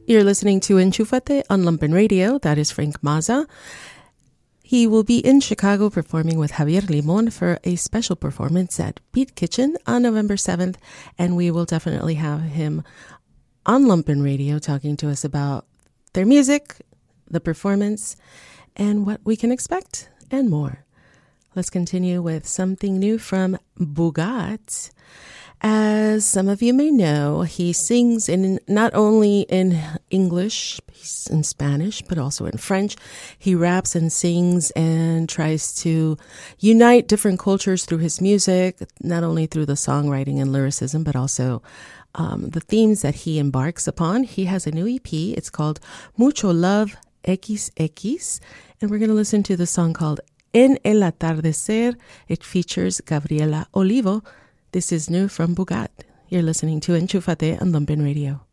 You're listening to Enchufate on Lumpen Radio. That is Frank Mazza. He will be in Chicago performing with Javier Limon for a special performance at Beat Kitchen on November 7th. And we will definitely have him on Lumpen Radio talking to us about their music, the performance, and what we can expect, and more. Let's continue with something new from Bugat. As some of you may know, he sings in not only in English, he's in Spanish, but also in French. He raps and sings and tries to unite different cultures through his music, not only through the songwriting and lyricism, but also the themes that he embarks upon. He has a new EP. It's called Mucho Love XX, and we're going to listen to the song called En el Atardecer. It features Gabriela Olivo. This is new from Bugat. You're listening to Enchufate on Lumpen Radio.